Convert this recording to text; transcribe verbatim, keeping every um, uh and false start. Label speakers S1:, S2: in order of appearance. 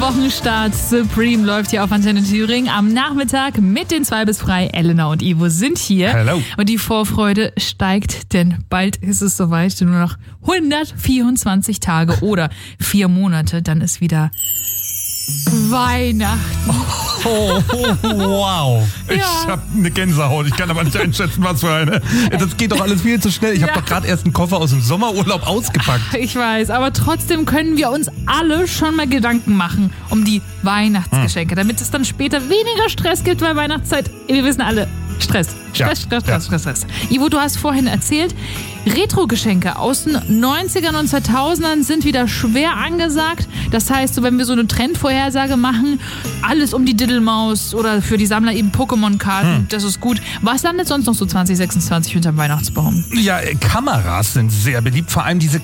S1: Wochenstart. Supreme läuft hier auf Antenne Thüringen am Nachmittag mit den zwei bis frei. Elena und Ivo sind hier.
S2: Hello.
S1: Und die Vorfreude steigt, denn bald ist es soweit. Nur noch hundertvierundzwanzig Tage oder vier Monate. Dann ist wieder Weihnachten.
S2: Oh, oh, wow. Ich
S1: Ja.
S2: habe eine Gänsehaut. Ich kann aber nicht einschätzen, was für eine. Das geht doch alles viel zu schnell. Ich habe
S1: Ja.
S2: doch gerade erst einen Koffer aus dem Sommerurlaub ausgepackt.
S1: Ich weiß, aber trotzdem können wir uns alle schon mal Gedanken machen um die Weihnachtsgeschenke, damit es dann später weniger Stress gibt, weil Weihnachtszeit, wir wissen alle, Stress.
S2: Ja.
S1: Stress, Stress,
S2: Ja.
S1: Stress, Stress, Stress. Ivo, du hast vorhin erzählt, Retro-Geschenke aus den neunzigern und zweitausendern sind wieder schwer angesagt. Das heißt, so wenn wir so eine Trendvorhersage machen, alles um die Diddelmaus oder für die Sammler eben Pokémon-Karten,
S2: Hm.
S1: das ist gut. Was landet sonst noch so zwanzig sechsundzwanzig unterm Weihnachtsbaum?
S2: Ja, äh, Kameras sind sehr beliebt. Vor allem diese